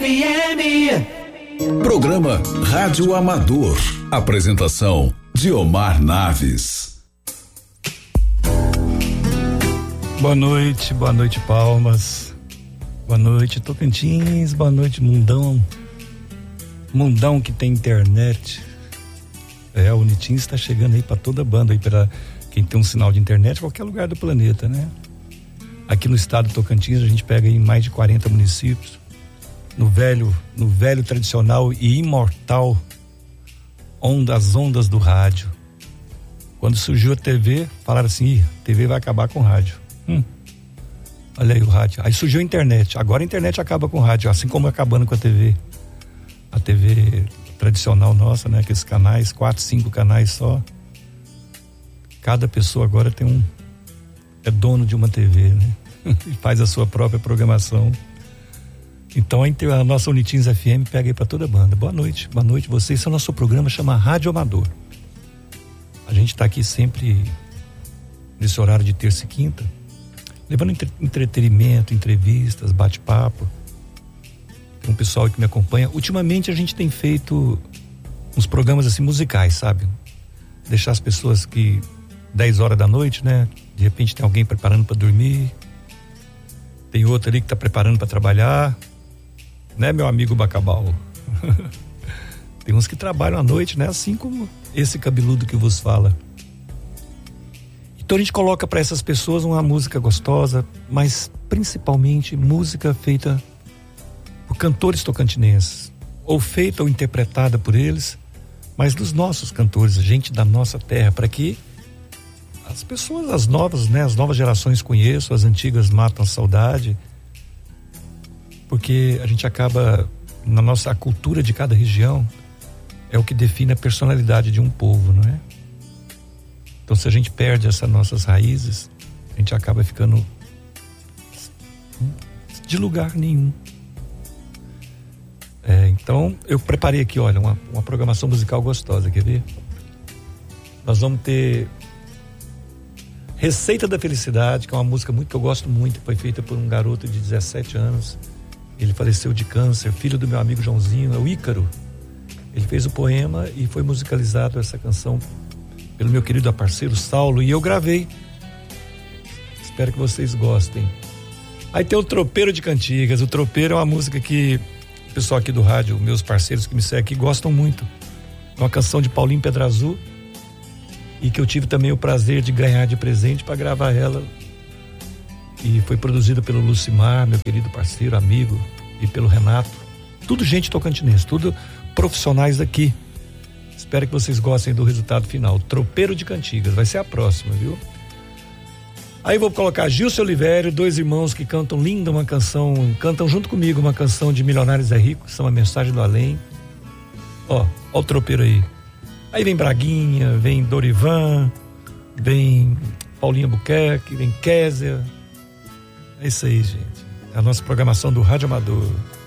Programa Rádio Amador. Apresentação: Diomar Naves. Boa noite Palmas. Boa noite Tocantins, boa noite Mundão. Mundão que tem internet. O Unitins está chegando aí para toda a banda aí, para quem tem um sinal de internet em qualquer lugar do planeta, né? Aqui no estado do Tocantins a gente pega em mais de 40 municípios. No velho tradicional e imortal as ondas do rádio. Quando surgiu a TV, falaram assim: a TV vai acabar com o rádio. Olha aí o rádio. Aí surgiu a internet. Agora a internet acaba com o rádio, assim como acabando com a TV. A TV tradicional nossa, né? Aqueles canais, 4, 5 canais só. Cada pessoa agora é dono de uma TV, né? E faz a sua própria programação. Então a nossa Unitins FM pega aí para toda a banda. Boa noite vocês. Esse é o nosso programa, chama Rádio Amador. A gente está aqui sempre nesse horário de terça e quinta, levando entretenimento, entrevistas, bate-papo. Tem um pessoal que me acompanha. Ultimamente a gente tem feito uns programas assim musicais, sabe? Deixar as pessoas que 10 horas da noite, né? De repente tem alguém preparando para dormir, tem outro ali que está preparando para trabalhar, né, meu amigo Bacabal? Tem uns que trabalham à noite, né? Assim como esse cabeludo que vos fala. Então a gente coloca para essas pessoas uma música gostosa, mas principalmente música feita por cantores tocantinenses, ou feita ou interpretada por eles, mas dos nossos cantores, gente da nossa terra, para que as pessoas, as novas gerações conheçam, as antigas matam a saudade, porque a gente acaba, a cultura de cada região é o que define a personalidade de um povo, não é? Então se a gente perde essas nossas raízes, a gente acaba ficando de lugar nenhum. Então eu preparei aqui, olha, uma programação musical gostosa, quer ver? Nós vamos ter Receita da Felicidade, que é uma música que eu gosto muito, foi feita por um garoto de 17 anos. Ele faleceu de câncer, filho do meu amigo Joãozinho, é o Ícaro. Ele fez o poema e foi musicalizado essa canção pelo meu querido parceiro Saulo, e eu gravei. Espero que vocês gostem. Aí tem o Tropeiro de Cantigas. O Tropeiro é uma música que o pessoal aqui do rádio, meus parceiros que me seguem aqui, gostam muito. É uma canção de Paulinho Pedrazul, e que eu tive também o prazer de ganhar de presente para gravar ela. E foi produzida pelo Lucimar, meu querido parceiro, amigo, e pelo Renato. Tudo gente tocantinense, tudo profissionais daqui. Espero que vocês gostem do resultado final. Tropeiro de Cantigas, vai ser a próxima, viu? Aí vou colocar Gilson Oliveira, dois irmãos que cantam linda uma canção, cantam junto comigo uma canção de Milionários é Rico, que são a Mensagem do Além. Ó o tropeiro aí. Aí vem Braguinha, vem Dorivan, vem Paulinha Buquerque, vem Kézia. É isso aí, gente. É a nossa programação do Rádio Amador.